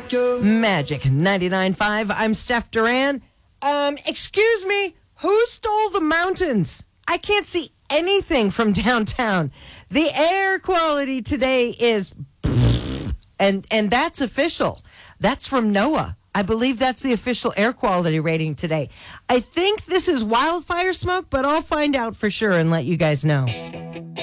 Magic 99.5. I'm Steph Duran. Excuse me, who stole the mountains? I can't see anything from downtown. The air quality today is, and that's official. That's from NOAA. I believe that's the official air quality rating today. I think this is wildfire smoke, but I'll find out for sure and let you guys know.